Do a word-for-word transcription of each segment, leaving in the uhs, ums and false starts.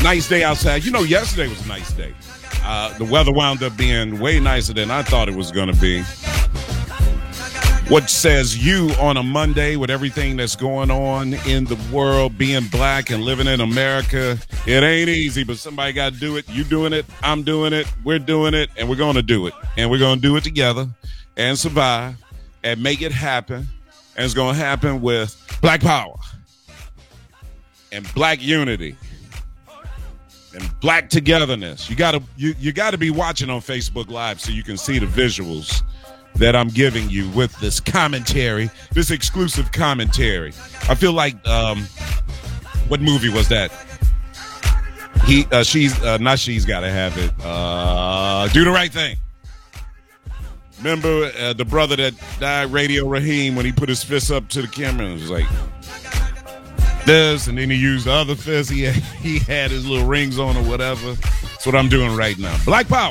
Nice day outside. You know, yesterday was a nice day. Uh, the weather wound up being way nicer than I thought it was going to be. What says you on a Monday with everything that's going on in the world, being black and living in America? It ain't easy, but somebody got to do it. You doing it. I'm doing it. We're doing it, and we're going to do it. And we're going to do it together and survive and make it happen. And it's going to happen with Black Power and Black Unity and Black Togetherness. You gotta you, you gotta be watching on Facebook Live so you can see the visuals that I'm giving you with this commentary, this exclusive commentary. I feel like um, what movie was that? He uh, she's uh, not she's gotta have it. Uh, Do the Right Thing. Remember uh, the brother that died, Radio Raheem, when he put his fist up to the camera and was like this, and then he used the other fist. He had, he had his little rings on or whatever. That's what I'm doing right now. Black Power,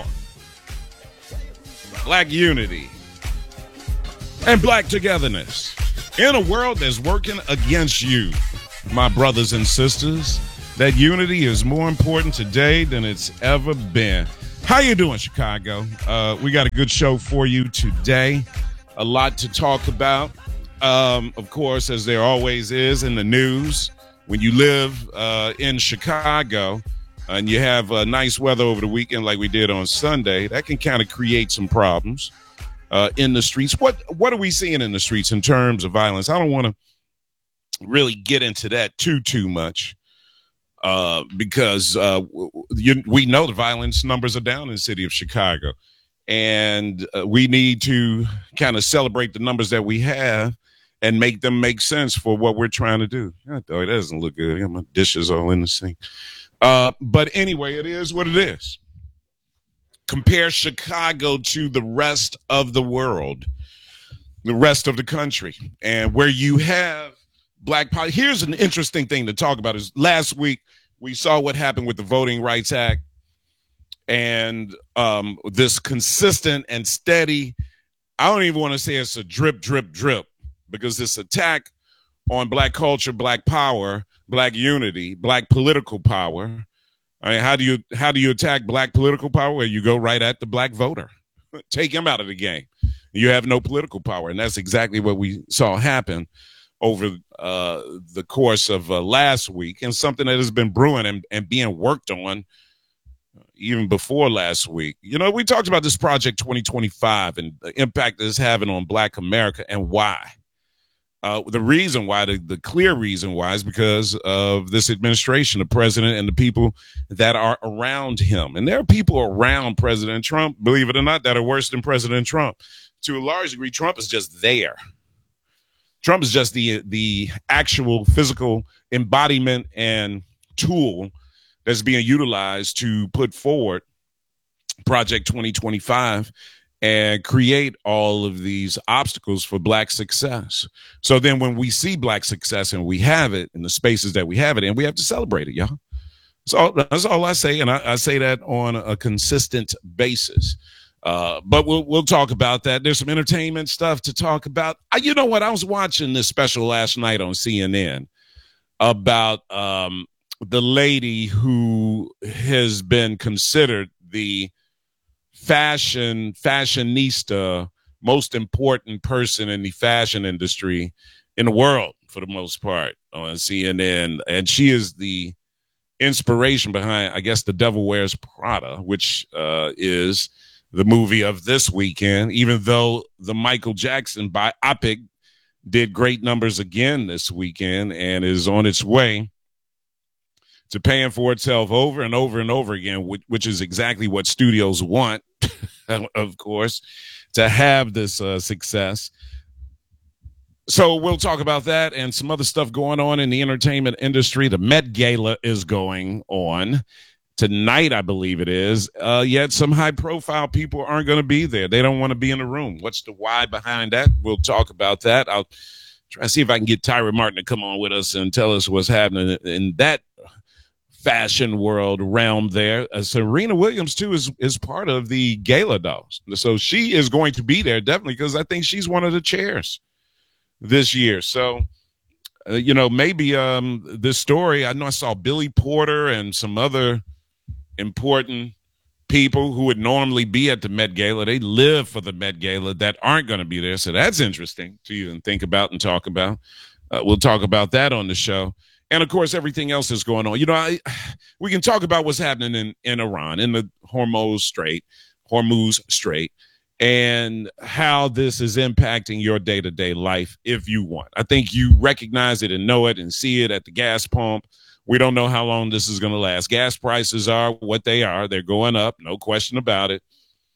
Black Unity, and Black Togetherness. In a world that's working against you, my brothers and sisters, that unity is more important today than it's ever been. How you doing, Chicago? Uh, we got a good show for you today. A lot to talk about. Um, of course, as there always is in the news, when you live uh, in Chicago and you have uh, nice weather over the weekend like we did on Sunday, that can kind of create some problems uh, in the streets. What what are we seeing in the streets in terms of violence? I don't want to really get into that too, too much uh, because uh, you, we know the violence numbers are down in the city of Chicago. And uh, we need to kind of celebrate the numbers that we have and make them make sense for what we're trying to do. Oh, that doesn't look good. I got my dishes all in the sink. Uh, but anyway, it is what it is. Compare Chicago to the rest of the world, the rest of the country, and where you have black power. Here's an interesting thing to talk about is last week we saw what happened with the Voting Rights Act and um, this consistent and steady, I don't even want to say it's a drip, drip, drip, because this attack on black culture, black power, black unity, black political power. I mean, how do you how do you attack black political power? Well, you go right at the black voter. Take him out of the game. You have no political power. And that's exactly what we saw happen over uh, the course of uh, last week, and something that has been brewing and, and being worked on even before last week. You know, we talked about this Project twenty twenty-five and the impact that it's having on Black America and why. Uh, the reason why, the, the clear reason why, is because of this administration, the president, and the people that are around him. And there are people around President Trump, believe it or not, that are worse than President Trump. To a large degree, Trump is just there. Trump is just the the actual physical embodiment and tool that's being utilized to put forward Project twenty twenty-five and create all of these obstacles for black success. So then when we see black success and we have it in the spaces that we have it in, we have to celebrate it, y'all. So that's all I say, and I, I say that on a consistent basis. Uh, but we'll we'll talk about that. There's some entertainment stuff to talk about. I, you know what? I was watching this special last night on C N N about um, the lady who has been considered the fashion fashionista, most important person in the fashion industry in the world for the most part on C N N. And she is the inspiration behind, I guess, The Devil Wears Prada, which uh, is the movie of this weekend, even though the Michael Jackson biopic did great numbers again this weekend and is on its way to paying for itself over and over and over again, which, which is exactly what studios want, of course, to have this uh, success. So we'll talk about that and some other stuff going on in the entertainment industry. The Met Gala is going on tonight, I believe it is. Uh, yet some high-profile people aren't going to be there. They don't want to be in the room. What's the why behind that? We'll talk about that. I'll try to see if I can get Tyra Martin to come on with us and tell us what's happening in that fashion world realm there. Uh, Serena Williams, too, is, is part of the gala, though. So she is going to be there, definitely, because I think she's one of the chairs this year. So uh, you know, maybe um, this story, I know I saw Billy Porter and some other important people who would normally be at the Met Gala. They live for the Met Gala that aren't going to be there. So that's interesting to even think about and talk about. Uh, we'll talk about that on the show. And, of course, everything else is going on. You know, I, we can talk about what's happening in, in Iran, in the Hormuz Strait, Hormuz Strait, and how this is impacting your day-to-day life if you want. I think you recognize it and know it and see it at the gas pump. We don't know how long this is going to last. Gas prices are what they are. They're going up, no question about it.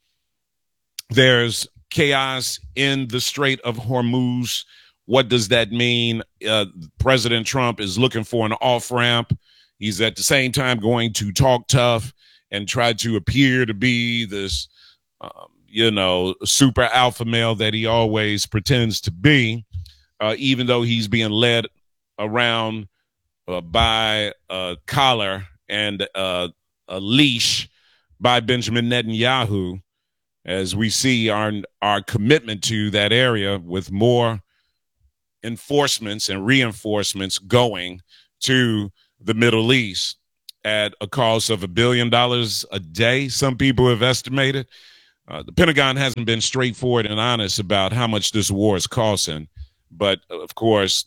There's chaos in the Strait of Hormuz. What does that mean? Uh, President Trump is looking for an off-ramp. He's at the same time going to talk tough and try to appear to be this, um, you know, super alpha male that he always pretends to be, uh, even though he's being led around uh, by a collar and uh, a leash by Benjamin Netanyahu, as we see our, our commitment to that area with more enforcements and reinforcements going to the Middle East at a cost of a billion dollars a day. Some people have estimated. Uh, the Pentagon hasn't been straightforward and honest about how much this war is costing. But, of course,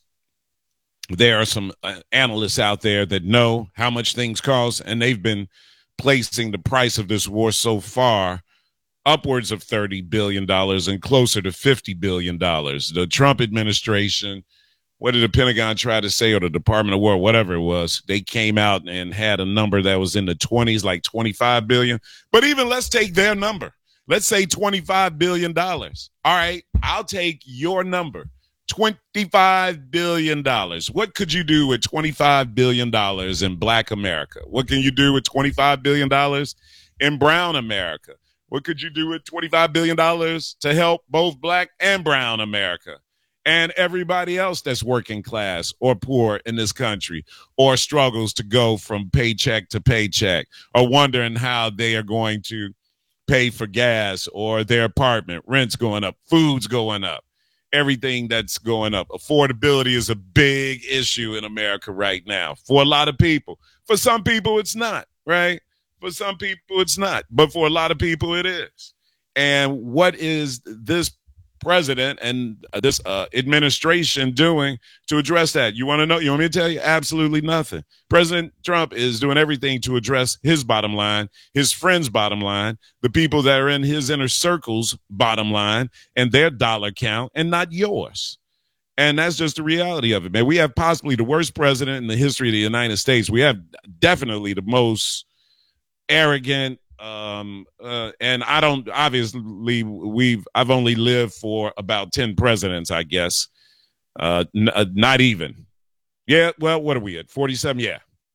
there are some uh, analysts out there that know how much things cost, and they've been placing the price of this war so far upwards of thirty billion dollars and closer to fifty billion dollars. The Trump administration, what did the Pentagon try to say, or the Department of War, whatever it was, they came out and had a number that was in the twenties, like twenty-five billion dollars. But even let's take their number. Let's say twenty-five billion dollars. All right, I'll take your number, twenty-five billion dollars. What could you do with twenty-five billion dollars in Black America? What can you do with twenty-five billion dollars in Brown America? What could you do with twenty-five billion dollars to help both Black and Brown America and everybody else that's working class or poor in this country, or struggles to go from paycheck to paycheck, or wondering how they are going to pay for gas or their apartment, rent's going up, food's going up, everything that's going up. Affordability is a big issue in America right now for a lot of people. For some people, it's not, right? For some people, it's not. But for a lot of people, it is. And what is this president and this uh, administration doing to address that? You want to know? You want me to tell you? Absolutely nothing. President Trump is doing everything to address his bottom line, his friends' bottom line, the people that are in his inner circle's bottom line and their dollar count, and not yours. And that's just the reality of it, man. We have possibly the worst president in the history of the United States. We have definitely the most arrogant, um, uh, and I don't, obviously, we've, I've only lived for about ten presidents, I guess. Uh, n- uh, not even. Yeah, well, what are we at? forty-seven? Yeah.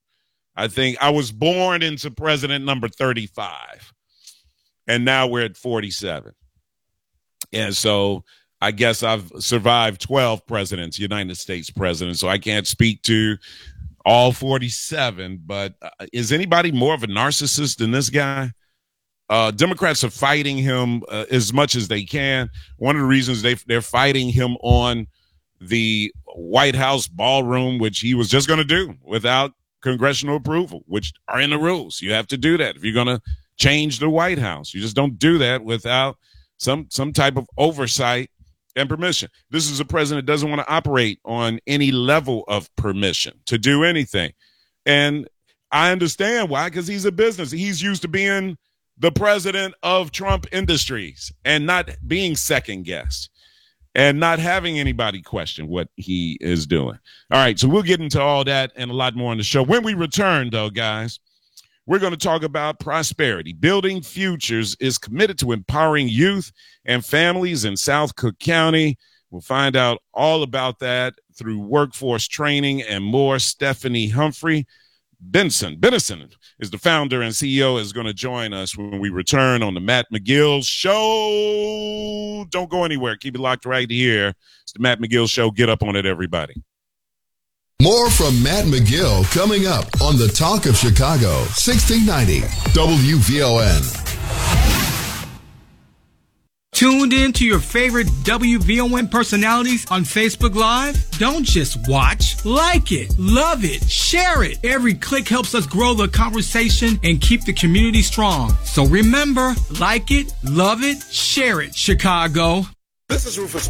I think I was born into president number thirty-five, and now we're at forty-seven. And so I guess I've survived twelve presidents, United States presidents, so I can't speak to all forty-seven, but uh, is anybody more of a narcissist than this guy? Uh, Democrats are fighting him uh, as much as they can. One of the reasons they, they're fighting him on the White House ballroom, which he was just going to do without congressional approval, which are in the rules. You have to do that if you're going to change the White House. You just don't do that without some some type of oversight and permission. This is a president that doesn't want to operate on any level of permission to do anything. And I understand why, because he's a business. He's used to being the president of Trump Industries and not being second guessed and not having anybody question what he is doing. All right, so we'll get into all that and a lot more on the show. When we return, though, guys, we're going to talk about prosperity. Building Futures is committed to empowering youth and families in South Cook County. We'll find out all about that through workforce training and more. Stephanie Humphrey Benson, Benison is the founder and C E O, is going to join us when we return on the Matt McGill Show. Don't go anywhere. Keep it locked right here. It's the Matt McGill Show. Get up on it, everybody. More from Matt McGill coming up on the Talk of Chicago, sixteen ninety W V O N. Tuned in to your favorite W V O N personalities on Facebook Live? Don't just watch, like it, love it, share it. Every click helps us grow the conversation and keep the community strong. So remember, like it, love it, share it, Chicago. This is Rufus